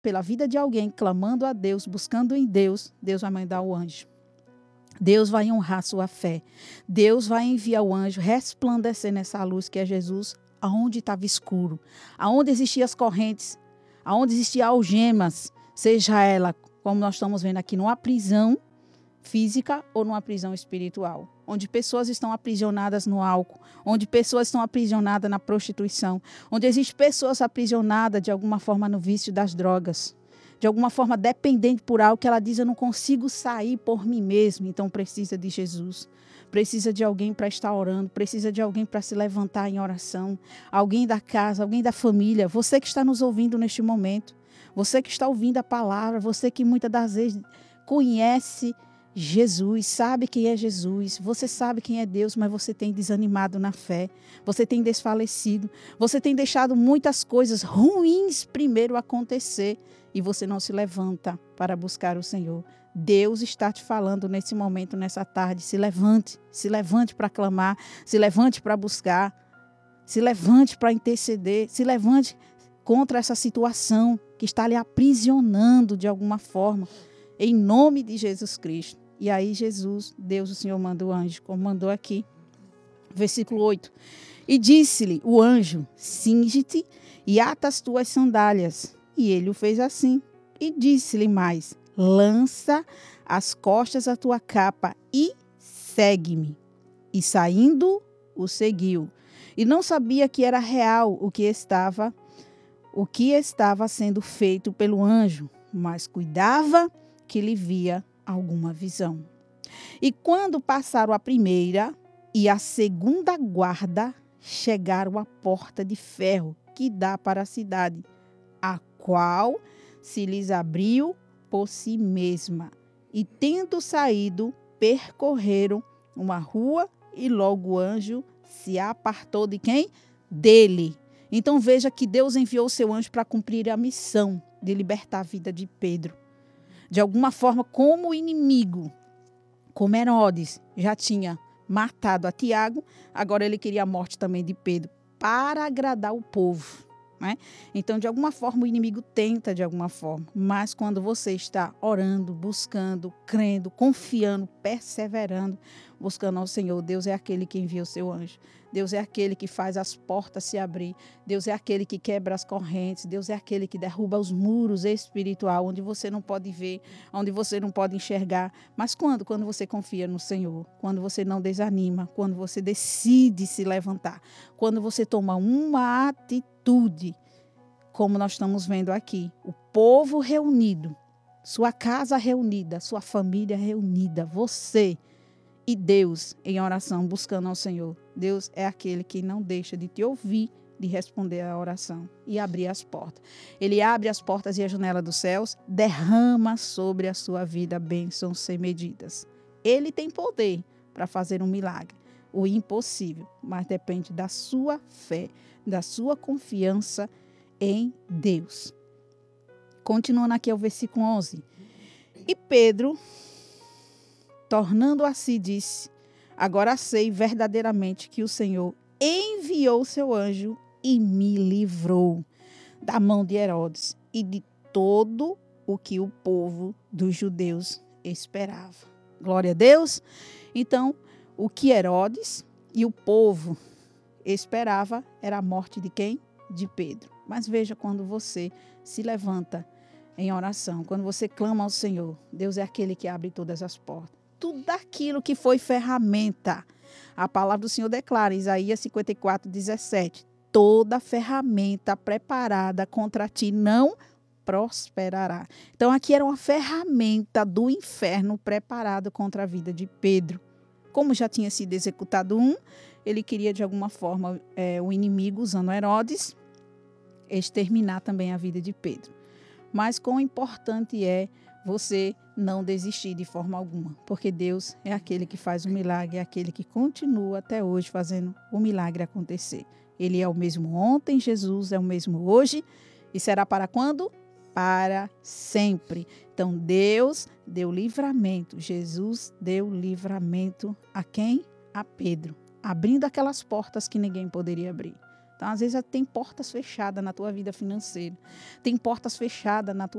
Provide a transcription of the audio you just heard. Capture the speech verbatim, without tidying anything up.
pela vida de alguém, clamando a Deus, buscando em Deus, Deus vai mandar o anjo. Deus vai honrar sua fé. Deus vai enviar o anjo resplandecer nessa luz que é Jesus, aonde estava escuro, aonde existiam as correntes, aonde existiam algemas, seja ela, como nós estamos vendo aqui, numa prisão física ou numa prisão espiritual, onde pessoas estão aprisionadas no álcool, onde pessoas estão aprisionadas na prostituição, onde existem pessoas aprisionadas de alguma forma no vício das drogas, de alguma forma dependente por algo que ela diz, eu não consigo sair por mim mesmo, então precisa de Jesus. Precisa de alguém para estar orando, precisa de alguém para se levantar em oração, alguém da casa, alguém da família, você que está nos ouvindo neste momento, você que está ouvindo a palavra, você que muitas das vezes conhece Jesus, sabe quem é Jesus, você sabe quem é Deus, mas você tem desanimado na fé, você tem desfalecido, você tem deixado muitas coisas ruins primeiro acontecer e você não se levanta para buscar o Senhor. Deus está te falando nesse momento, nessa tarde, se levante, se levante para clamar, se levante para buscar, se levante para interceder, se levante contra essa situação que está lhe aprisionando de alguma forma, em nome de Jesus Cristo. E aí Jesus, Deus, o Senhor manda o anjo, como mandou aqui, versículo oito. E disse-lhe o anjo, cinge-te e ata as tuas sandálias. E ele o fez assim. E disse-lhe mais, lança às costas a tua capa e segue-me. E saindo, o seguiu. E não sabia que era real o que estava, o que estava sendo feito pelo anjo, mas cuidava que lhe via alguma visão. E quando passaram a primeira e a segunda guarda, chegaram à porta de ferro que dá para a cidade, a qual se lhes abriu por si mesma. E tendo saído, percorreram uma rua e logo o anjo se apartou de quem? Dele. Então veja que Deus enviou o seu anjo para cumprir a missão de libertar a vida de Pedro. De alguma forma, como o inimigo, como Herodes já tinha matado a Tiago, agora ele queria a morte também de Pedro, para agradar o povo. Né? Então, de alguma forma, o inimigo tenta de alguma forma, mas quando você está orando, buscando, crendo, confiando, perseverando, buscando ao Senhor, Deus é aquele que envia o seu anjo. Deus é aquele que faz as portas se abrir. Deus é aquele que quebra as correntes. Deus é aquele que derruba os muros espirituais, onde você não pode ver, onde você não pode enxergar. Mas quando? Quando você confia no Senhor, quando você não desanima, quando você decide se levantar, quando você toma uma atitude, como nós estamos vendo aqui, o povo reunido, sua casa reunida, sua família reunida, você e Deus em oração, buscando ao Senhor. Deus é aquele que não deixa de te ouvir, de responder à oração e abrir as portas. Ele abre as portas e a janela dos céus, derrama sobre a sua vida bênçãos sem medidas. Ele tem poder para fazer um milagre, o impossível, mas depende da sua fé, da sua confiança em Deus. Continuando aqui ao versículo onze. E Pedro, tornando a si, disse, agora sei verdadeiramente que o Senhor enviou seu anjo e me livrou da mão de Herodes e de todo o que o povo dos judeus esperava. Glória a Deus. Então, o que Herodes e o povo esperava era a morte de quem? De Pedro. Mas veja, quando você se levanta em oração, quando você clama ao Senhor, Deus é aquele que abre todas as portas. Tudo aquilo que foi ferramenta. A palavra do Senhor declara, Isaías cinquenta e quatro, dezessete, toda ferramenta preparada contra ti não prosperará. Então aqui era uma ferramenta do inferno preparada contra a vida de Pedro. Como já tinha sido executado um, ele queria de alguma forma, é, o inimigo, usando Herodes, exterminar também a vida de Pedro. Mas quão importante é você não desistir de forma alguma, porque Deus é aquele que faz o milagre, é aquele que continua até hoje fazendo o milagre acontecer. Ele é o mesmo ontem, Jesus é o mesmo hoje, e será para quando? Para sempre. Então Deus deu livramento, Jesus deu livramento a quem? A Pedro, abrindo aquelas portas que ninguém poderia abrir. Então, às vezes, tem portas fechadas na tua vida financeira. Tem portas fechadas na tua